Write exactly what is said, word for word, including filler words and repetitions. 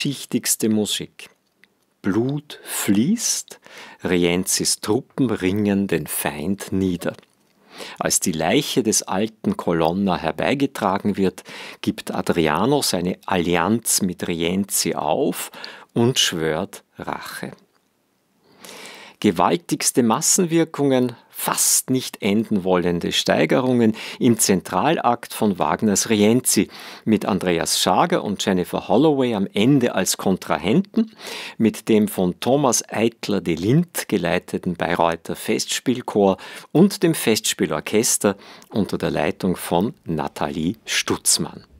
Vielschichtigste Musik. Blut fließt, Rienzis Truppen ringen den Feind nieder. Als die Leiche des alten Colonna herbeigetragen wird, gibt Adriano seine Allianz mit Rienzi auf und schwört Rache. Gewaltigste Massenwirkungen, fast nicht enden wollende Steigerungen im Zentralakt von Wagners Rienzi mit Andreas Schager und Jennifer Holloway am Ende als Kontrahenten, mit dem von Thomas Eitler de Lindt geleiteten Bayreuther Festspielchor und dem Festspielorchester unter der Leitung von Nathalie Stutzmann.